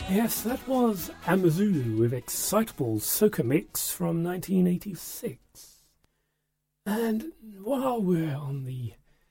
Yes, that was Amazulu with Excitable Soca Mix from 1986. And while we're on the